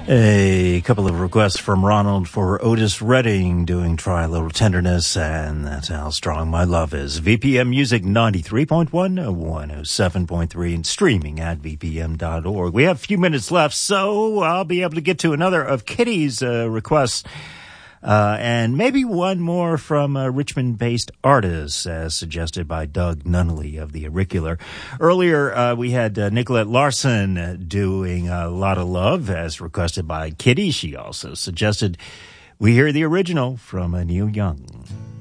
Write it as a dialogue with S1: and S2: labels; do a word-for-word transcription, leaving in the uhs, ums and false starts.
S1: A couple of requests from Ronald for Otis Redding doing Try a Little Tenderness, and that's how strong my love is. V P M Music ninety-three point one, one oh seven point three, and streaming at v p m dot org. We have a few minutes left, so I'll be able to get to another of Kitty's uh, requests. Uh, and maybe one more from a Richmond-based artist, as suggested by Doug Nunnally of the Auricular. Earlier, uh, we had uh, Nicolette Larson doing A Lot of Love, as requested by Kitty. She also suggested we hear the original from uh, Neil Young.